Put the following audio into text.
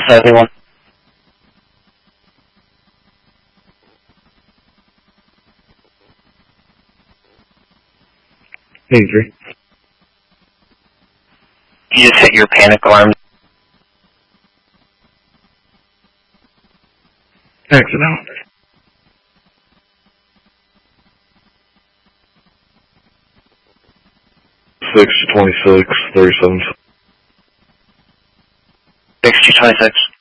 71. 83. You just hit your panic alarm. Exit out. 626, 37. 6 to 26.